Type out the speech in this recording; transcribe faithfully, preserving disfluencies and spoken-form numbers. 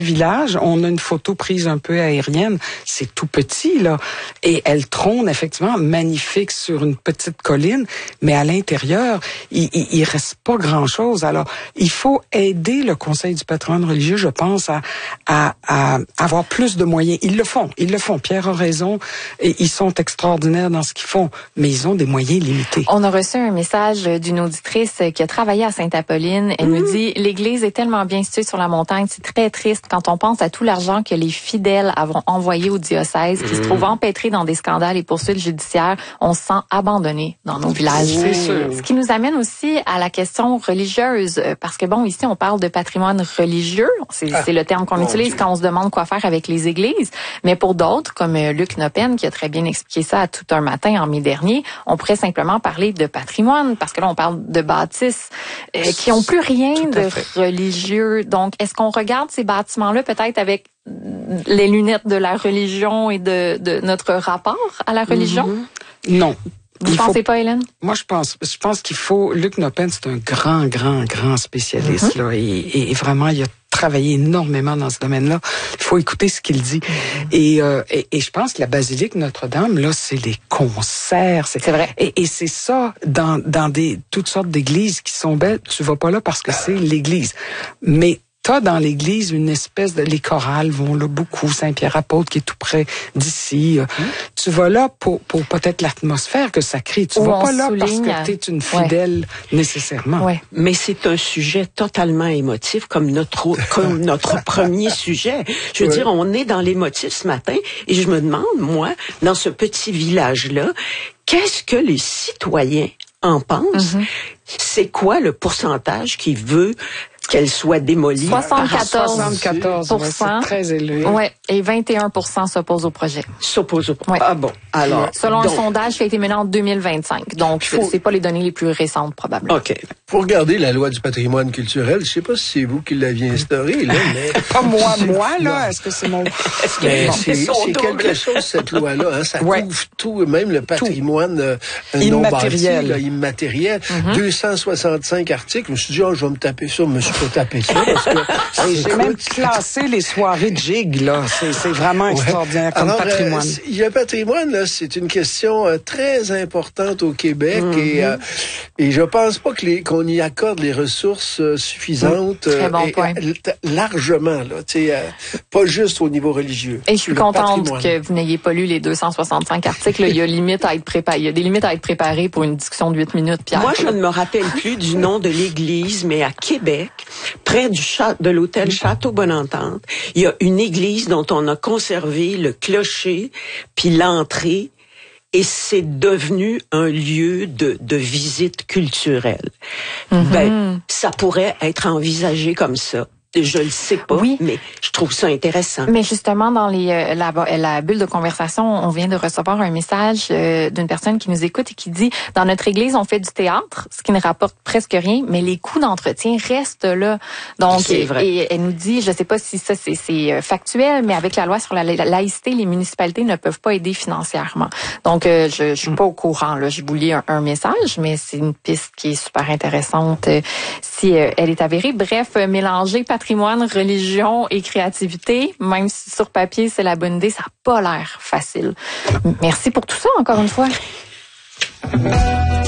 village, on a une photo prise un peu aérienne, c'est tout petit là, et elle trône effectivement magnifique sur une petite colline, mais à l'intérieur, il, il, il reste pas grand-chose. Alors, il faut aider le Conseil du patrimoine religieux, je pense, à, à, à avoir plus de moyens. Ils le font, ils le font. Pierre a raison, et ils sont extraordinaires dans ce qu'ils font, mais ils ont des moyens limités. On a reçu un message d'une auditrice qui a travaillé à Sainte-Apolline. Elle mmh. nous dit, l'église est tellement bien située sur la montagne, c'est très triste quand on pense à tout l'argent que les fidèles avons envoyé au diocèse, qui mmh. se trouve empêtré dans des scandales et poursuites judiciaires. On se sent abandonné dans nos villages. C'est sûr. Ce qui nous amène aussi à la question religieuse, parce que bon, ici on parle de patrimoine religieux, c'est, ah, c'est le terme qu'on utilise Dieu. Quand on se demande quoi faire avec les églises, mais pour d'autres, comme Luc Noppen qui a très bien expliqué ça à Tout un matin en mai dernier, on pourrait simplement parler de patrimoine, parce que là on parle de bâtisses euh, qui ont plus rien de religieux. Donc, est-ce qu'on regarde ces bâtiments-là peut-être avec les lunettes de la religion et de, de notre rapport à la religion? Mm-hmm. Non. Vous ne pensez faut... pas, Hélène? Moi, je pense, je pense qu'il faut. Luc Noppen, c'est un grand, grand, grand spécialiste mm-hmm. là, et, et vraiment, il a travaillé énormément dans ce domaine-là. Il faut écouter ce qu'il dit. Mm-hmm. Et, euh, et, et je pense que la basilique Notre-Dame, là, c'est les concerts. C'est, c'est vrai. Et, et c'est ça dans dans des toutes sortes d'églises qui sont belles. Tu vas pas là parce que c'est l'église, mais t'as dans l'église une espèce de... Les chorales vont là beaucoup. Saint-Pierre-Apôtre qui est tout près d'ici. Mmh. Tu vas là pour, pour peut-être l'atmosphère que ça crée. Tu Où vas pas là souligne... parce que t'es une fidèle ouais. nécessairement. Ouais. Mais c'est un sujet totalement émotif comme notre, comme notre premier sujet. Je veux ouais. dire, on est dans l'émotif ce matin et je me demande, moi, dans ce petit village-là, qu'est-ce que les citoyens en pensent? Mmh. C'est quoi le pourcentage qui veut qu'elle soit démolie? soixante-quatorze pour cent. Ouais, c'est très élevé. Ouais, et vingt et un pour cent s'opposent au projet. S'opposent au projet. Ouais. Ah bon, alors. Selon donc, un sondage qui a été mené en deux mille vingt-cinq. Donc, faut... c'est pas les données les plus récentes, probablement. OK. Pour regarder la loi du patrimoine culturel, je sais pas si c'est vous qui l'aviez instaurée, là, mais... Pas moi, moi, là. Est-ce que c'est mon... Est-ce que mais c'est, c'est, c'est quelque chose, cette loi-là, hein. Ça ouais. couvre tout, même le patrimoine euh, immatériel. Non bâti, là, immatériel. Mm-hmm. deux cent soixante-cinq articles. Je me suis dit, oh, je vais me taper ça. Je me suis pas tapé ça. Parce que j'ai même classé les soirées de gig, là. C'est, c'est vraiment ouais. extraordinaire comme Alors, patrimoine. Euh, le patrimoine, là, c'est une question euh, très importante au Québec mm-hmm. et, euh, et je pense pas que les, qu'on y accorde les ressources euh, suffisantes. Très bon et, point. Euh, largement, là. Tu sais, euh, pas juste au niveau religieux. Et je suis contente patrimoine. Que vous n'ayez pas lu les deux cent soixante-cinq articles. Il y a limite à être préparé. Il y a des limites à être préparé pour une discussion de huit minutes, Pierre. Moi, je ne me rappelle plus du nom de l'église, mais à Québec, près du chat de l'hôtel Château Bonne-Entente, il y a une église dont on a conservé le clocher puis l'entrée et c'est devenu un lieu de, de visite culturelle. Mm-hmm. Ben, ça pourrait être envisagé comme ça. Je le sais pas, oui. mais je trouve ça intéressant. Mais justement, dans les euh, la, la bulle de conversation, on vient de recevoir un message euh, d'une personne qui nous écoute et qui dit « Dans notre église, on fait du théâtre, ce qui ne rapporte presque rien, mais les coûts d'entretien restent là. » Donc, c'est vrai. Et, et elle nous dit, je sais pas si ça c'est, c'est factuel, mais avec la loi sur la, la laïcité, les municipalités ne peuvent pas aider financièrement. Donc, euh, je, je suis pas au courant. Là, je vous lis un, un message, mais c'est une piste qui est super intéressante euh, si euh, elle est avérée. Bref, euh, mélanger patrimoine, religion et créativité, même si sur papier c'est la bonne idée, ça n'a pas l'air facile. Merci pour tout ça encore une fois.